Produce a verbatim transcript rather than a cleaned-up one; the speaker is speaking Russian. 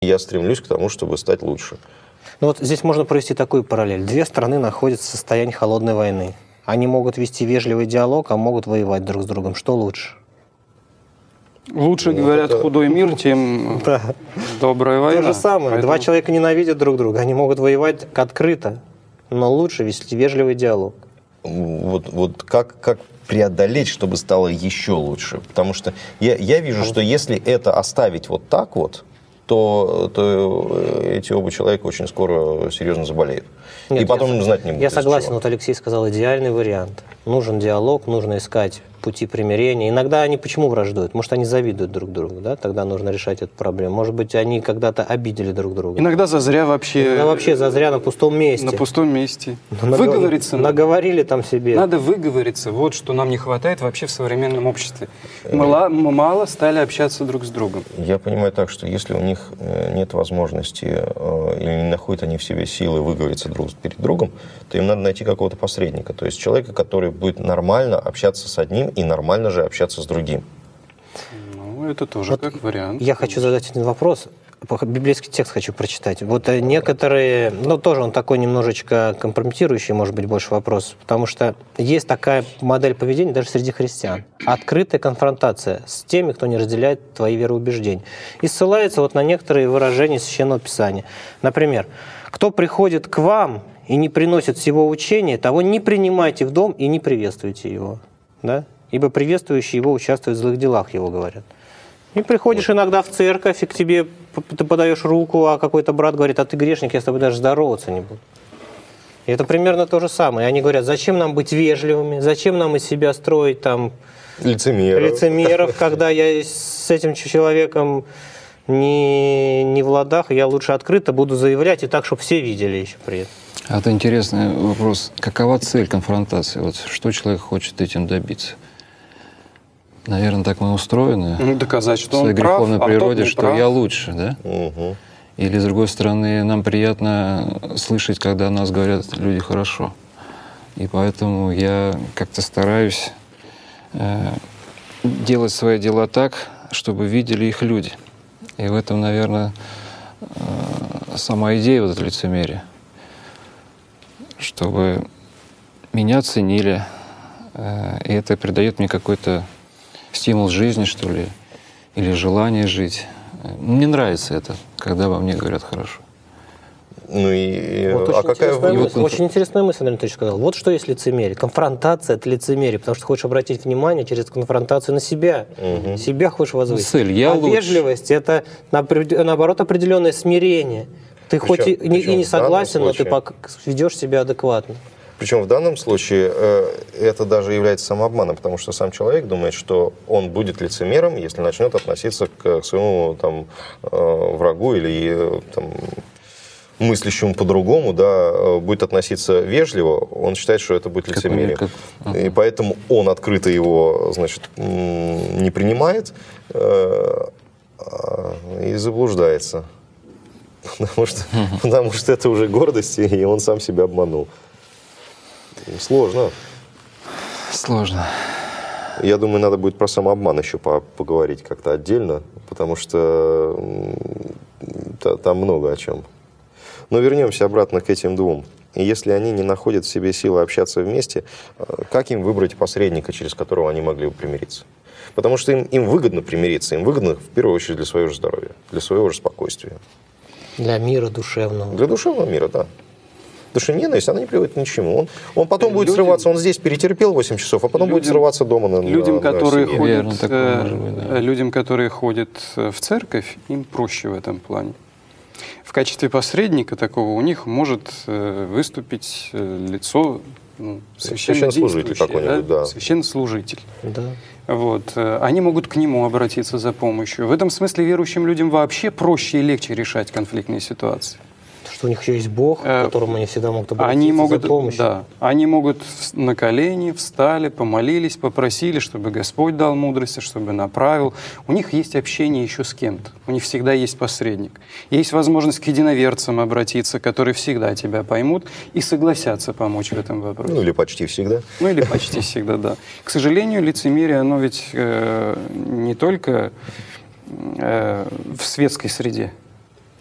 Я стремлюсь к тому, чтобы стать лучше. Ну вот здесь можно провести такую параллель. Две страны находятся в состоянии холодной войны. Они могут вести вежливый диалог, а могут воевать друг с другом. Что лучше? Лучше, Ну, говорят, это... худой мир, тем Да. добрая война. То же самое. Поэтому... Два человека ненавидят друг друга. Они могут воевать открыто, но лучше вести вежливый диалог. Вот, вот как, как преодолеть, чтобы стало еще лучше? Потому что я, я вижу, что если это оставить вот так вот, то, то эти оба человека очень скоро серьезно заболеют. Нет, и потом я, знать не будут. Я согласен, вот Алексей сказал идеальный вариант. Нужен диалог, нужно искать пути примирения. Иногда они почему враждуют? Может, они завидуют друг другу, да? Тогда нужно решать эту проблему. Может быть, они когда-то обидели друг друга. Иногда зазря вообще... Иногда вообще зазря на пустом месте. На пустом месте. Наг... Выговориться. Наговорили там себе. Надо выговориться. Вот что нам не хватает вообще в современном обществе. Мы мало стали общаться друг с другом. Я понимаю так, что если у них нет возможности или не находят они в себе силы выговориться друг перед другом, то им надо найти какого-то посредника. То есть человека, который будет нормально общаться с одним и нормально же общаться с другим. Ну, это тоже вот как вариант. Я хочу задать один вопрос. Библейский текст хочу прочитать. Вот некоторые, ну тоже он такой немножечко компрометирующий, может быть, больше вопрос, потому что есть такая модель поведения даже среди христиан. Открытая конфронтация с теми, кто не разделяет твои вероубеждения. И ссылается вот на некоторые выражения Священного Писания. Например, «Кто приходит к вам и не приносит всего учения, того не принимайте в дом и не приветствуйте его». Да? Ибо приветствующий его участвует в злых делах, его говорят. И приходишь иногда в церковь, и к тебе ты подаешь руку, а какой-то брат говорит: а ты грешник, я с тобой даже здороваться не буду. И это примерно то же самое. И они говорят: зачем нам быть вежливыми, зачем нам из себя строить там лицемеров, лицемеров когда я с этим человеком не, не в ладах, я лучше открыто буду заявлять, и так, чтобы все видели еще при этом. А это интересный вопрос. Какова цель конфронтации? Вот что человек хочет этим добиться? Наверное, так мы устроены. Ну, доказать, что в своей он прав, греховной а природе, тот не что прав. я лучше, да? Угу. Или, с другой стороны, нам приятно слышать, когда о нас говорят люди хорошо. И поэтому я как-то стараюсь э, делать свои дела так, чтобы видели их люди. И в этом, наверное, э, сама идея вот этого лицемерия. Чтобы меня ценили, э, и это придает мне какой-то стимул жизни, что ли, или желание жить. Мне нравится это, когда во мне говорят хорошо. Ну и вот а очень, какая интересная вы... мысль, очень интересная мысль, Андрей Анатольевич сказал. Вот что есть лицемерие. Конфронтация — это лицемерие, потому что хочешь обратить внимание через конфронтацию на себя. Угу. Себя хочешь возвысить. Цель, я а лучше. Вежливость — это, наоборот, определенное смирение. Ты Причем, хоть и, причем и не согласен, но случае... ты ведешь себя адекватно. Причем в данном случае э, это даже является самообманом, потому что сам человек думает, что он будет лицемером, если начнет относиться к своему там, э, врагу или э, там, мыслящему по-другому, да, э, будет относиться вежливо, он считает, что это будет лицемерие. Как... Ага. И поэтому он открыто его, значит, не принимает э, и заблуждается. Потому что, потому что это уже гордость, и он сам себя обманул. Сложно. Сложно. Я думаю, надо будет про самообман еще поговорить как-то отдельно, потому что там много о чем. Но вернемся обратно к этим двум. И если они не находят в себе силы общаться вместе, как им выбрать посредника, через которого они могли бы примириться? Потому что им, им выгодно примириться, им выгодно в первую очередь для своего же здоровья, для своего же спокойствия. Для мира душевного. Для душевного мира, да. Потому что ненависть, она не приводит ни к чему. Он, он потом будет людям, срываться, он здесь перетерпел восемь часов, а потом людям, будет срываться дома на людям, на, которые на ходят, Верно, такое может быть, да. Людям, которые ходят в церковь, им проще в этом плане. В качестве посредника такого у них может выступить лицо ну, священнослужитель какой-нибудь, да? Да? Священнослужитель. Да. Вот. Они могут к нему обратиться за помощью. В этом смысле верующим людям вообще проще и легче решать конфликтные ситуации. Что у них еще есть Бог, к которому они всегда могут обратиться они могут, за помощью. Да, они могут на колени встали, помолились, попросили, чтобы Господь дал мудрости, чтобы направил. У них есть общение еще с кем-то. У них всегда есть посредник. Есть возможность к единоверцам обратиться, которые всегда тебя поймут и согласятся помочь в этом вопросе. Ну или почти всегда. Ну или почти всегда, да. К сожалению, лицемерие, оно ведь э, не только э, в светской среде.